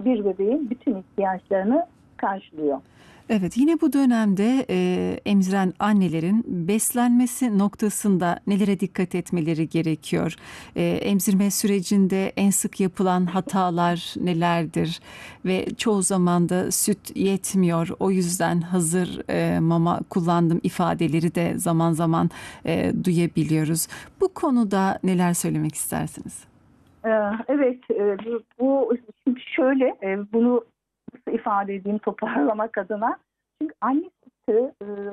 bir bebeğin bütün ihtiyaçlarını karşılıyor. Evet, yine bu dönemde, emziren annelerin beslenmesi noktasında nelere dikkat etmeleri gerekiyor? Emzirme sürecinde en sık yapılan hatalar nelerdir? Ve çoğu zaman da süt yetmiyor, o yüzden hazır, mama kullandım ifadeleri de zaman zaman, duyabiliyoruz. Bu konuda neler söylemek istersiniz? Evet, bu şimdi şöyle, bunu nasıl ifade edeyim toparlamak adına. Çünkü anne sütü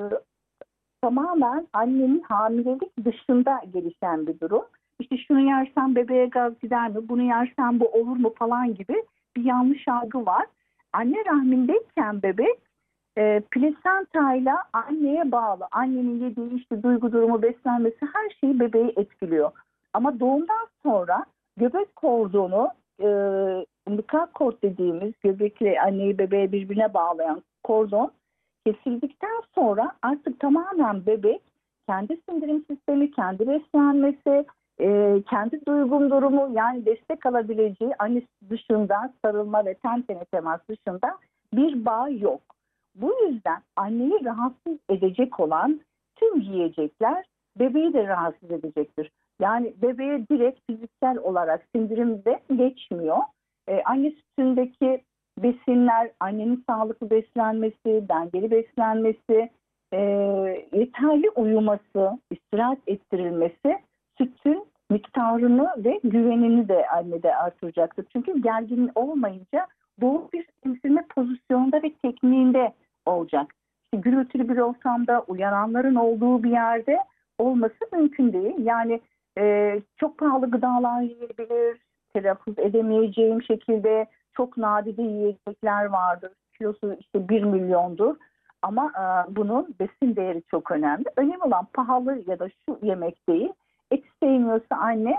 tamamen annenin hamilelik dışında gelişen bir durum. İşte şunu yersen bebeğe gaz gider mi, bunu yersen bu olur mu falan gibi bir yanlış algı var. Anne rahmindeyken bebek plasentayla anneye bağlı. Annenin yediği işte duygu durumu, beslenmesi her şeyi bebeği etkiliyor. Ama doğumdan sonra göbek kordonu, e, umbilical cord dediğimiz göbekle anneyi bebeğe birbirine bağlayan kordon kesildikten sonra artık tamamen bebek kendi sindirim sistemi, kendi beslenmesi, kendi duygun durumu, yani destek alabileceği annesi dışında, sarılma ve ten tene temas dışında bir bağ yok. Bu yüzden anneyi rahatsız edecek olan tüm yiyecekler bebeği de rahatsız edecektir. Yani bebeğe direkt fiziksel olarak sindirimde geçmiyor. Anne sütündeki besinler, annenin sağlıklı beslenmesi, dengeli beslenmesi, e, yeterli uyuması, istirahat ettirilmesi sütün miktarını ve güvenini de annede artıracaktır. Çünkü gergin olmayınca doğru bir emzirme pozisyonda ve tekniğinde olacak. İşte gürültülü bir ortamda, uyaranların olduğu bir yerde olması mümkün değil. Yani çok pahalı gıdalar yiyebilir, telaffuz edemeyeceğim şekilde çok nadide yiyecekler vardır. Kilosu işte 1 milyondur. Ama bunun besin değeri çok önemli. Önemli olan pahalı ya da şu yemek değil. Et sevmiyorsa anne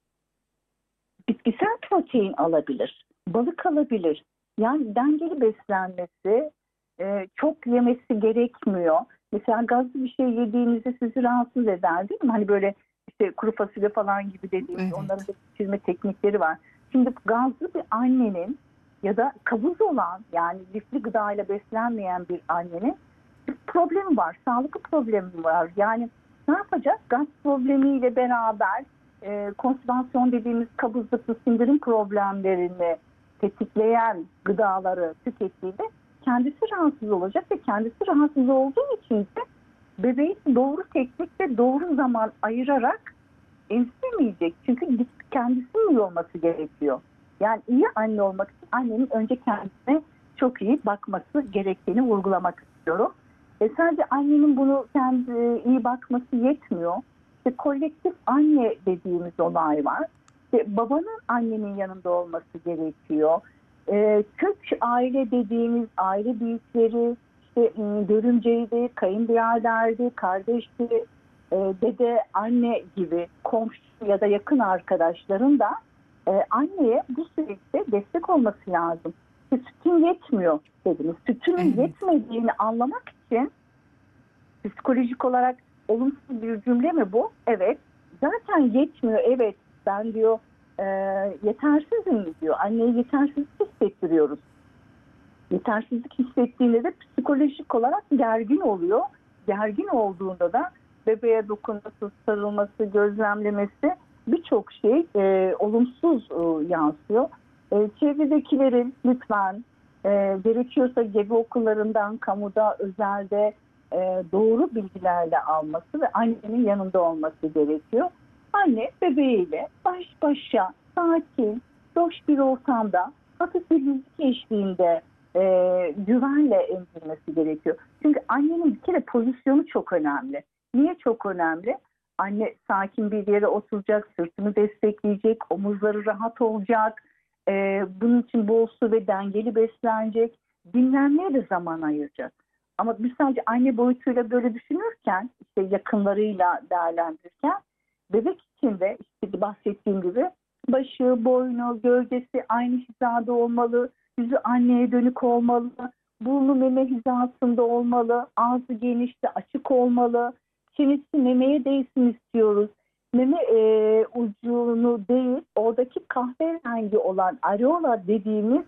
bitkisel protein alabilir, balık alabilir. Yani dengeli beslenmesi, çok yemesi gerekmiyor. Mesela gazlı bir şey yediğinizde sizi rahatsız eder değil mi? Hani böyle işte kuru fasulye falan gibi dediğimiz onların Evet. da pişirme teknikleri var. Şimdi gazlı bir annenin ya da kabız olan, yani lifli gıdayla beslenmeyen bir annenin bir problemi var, sağlık problemi var. Yani ne yapacak? Gaz problemiyle beraber konstipasyon dediğimiz kabızlıklı sindirim problemlerini tetikleyen gıdaları tükettiğinde kendisi rahatsız olacak ve kendisi rahatsız olduğu için de bebeği doğru teknik ve doğru zaman ayırarak emziremeyecek. Çünkü kendisinin iyi olması gerekiyor. Yani iyi anne olmak için annenin önce kendisine çok iyi bakması gerektiğini vurgulamak istiyorum. Sadece annenin bunu kendi iyi bakması yetmiyor. İşte kolektif anne dediğimiz olay var. İşte babanın annenin yanında olması gerekiyor. Kök aile dediğimiz aile büyükleri, işte görümceydi, kayınbiraderdi, kardeşti, dede, anne gibi komşu ya da yakın arkadaşların da anneye bu süreçte destek olması lazım. Sütün yetmiyor dediniz. Sütünün Evet. yetmediğini anlamak için psikolojik olarak olumsuz bir cümle mi bu? Evet. Zaten yetmiyor. Evet. Ben diyor e, yetersizim diyor. Anneye yetersizlik hissettiriyoruz. Yetersizlik hissettiğinde de psikolojik olarak gergin oluyor. Gergin olduğunda da bebeğe dokunması, sarılması, gözlemlemesi birçok şey olumsuz yansıyor. Çevredekilerin lütfen gerekiyorsa gebe okullarından, kamuda, özelde doğru bilgilerle alması ve annenin yanında olması gerekiyor. Anne bebeğiyle baş başa, sakin, hoş bir ortamda, hafif bir müzik eşliğinde güvenle emzirmesi gerekiyor. Çünkü annenin bir kere pozisyonu çok önemli. Niye çok önemli? Anne sakin bir yere oturacak, sırtını destekleyecek, omuzları rahat olacak. Bunun için bol su ve dengeli beslenecek. Dinlenmeye de zaman ayıracak. Ama biz sadece anne boyutuyla böyle düşünürken, işte yakınlarıyla değerlendirirken, bebek için de işte bahsettiğim gibi başı, boynu, gövdesi aynı hizada olmalı, yüzü anneye dönük olmalı, burnu meme hizasında olmalı, ağzı genişte açık olmalı, çenesi memeye değsin istiyoruz. Meme ucunu değil, oradaki kahverengi olan areola dediğimiz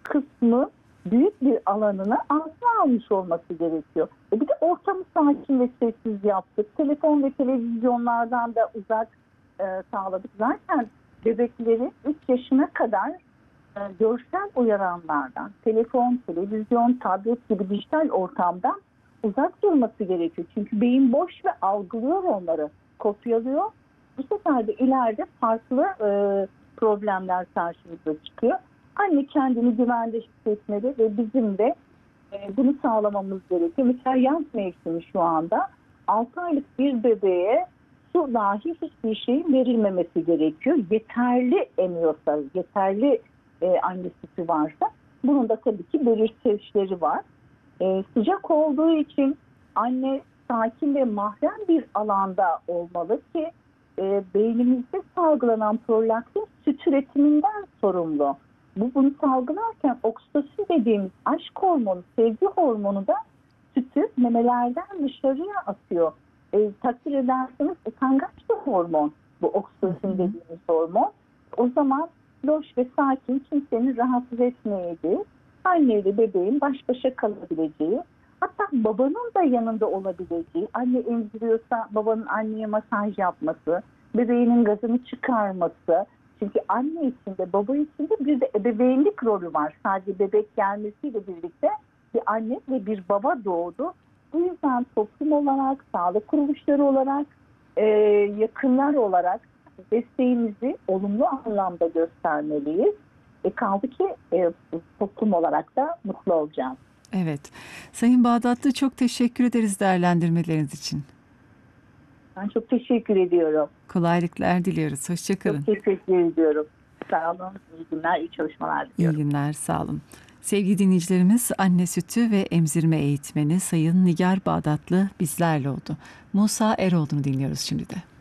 kısmı, büyük bir alanını altına almış olması gerekiyor. Bir de ortamı sakin ve sessiz yaptık. Telefon ve televizyonlardan da uzak sağladık. Zaten bebekleri 3 yaşına kadar görsel uyaranlardan, telefon, televizyon, tablet gibi dijital ortamdan uzak durması gerekiyor. Çünkü beyin boş ve algılıyor onları, kopyalıyor. Bu sefer de ileride farklı problemler karşımıza çıkıyor. Anne kendini güvende hissetmeli ve bizim de bunu sağlamamız gerekiyor. Mesela yaz mevsimi şu anda 6 aylık bir bebeğe su dahi hiçbir şeyin verilmemesi gerekiyor. Yeterli emiyorsa, yeterli anne sütü varsa bunun da tabii ki belirteçleri var. Sıcak olduğu için anne sakin ve mahrem bir alanda olmalı ki beynimizde salgılanan prolaktin süt üretiminden sorumlu. Bunu salgılarken oksitosin dediğimiz aşk hormonu, sevgi hormonu da sütü memelerden dışarıya atıyor. Takdir ederseniz utangaç bir hormon bu oksitosin dediğimiz hormon. O zaman loş ve sakin, kimsenin rahatsız etmeyeceği, anneyle bebeğin baş başa kalabileceği, hatta babanın da yanında olabileceği, anne emziriyorsa babanın anneye masaj yapması, bebeğinin gazını çıkarması. Çünkü anne içinde, baba içinde bir de ebeveynlik rolü var. Sadece bebek gelmesiyle birlikte bir anne ve bir baba doğdu. Bu yüzden toplum olarak, sağlık kuruluşları olarak, yakınlar olarak desteğimizi olumlu anlamda göstermeliyiz. Kaldı ki toplum olarak da mutlu olacağız. Evet. Sayın Bağdatlı, çok teşekkür ederiz değerlendirmeleriniz için. Ben çok teşekkür ediyorum. Kolaylıklar diliyoruz. Hoşça kalın. Çok teşekkür ediyorum. Sağ olun. İyi günler, iyi çalışmalar İyi diliyorum. günler, sağ olun. Sevgili dinleyicilerimiz, anne sütü ve emzirme eğitmeni Sayın Nigar Bağdatlı bizlerle oldu. Musa Eroğlu'nu dinliyoruz şimdi de.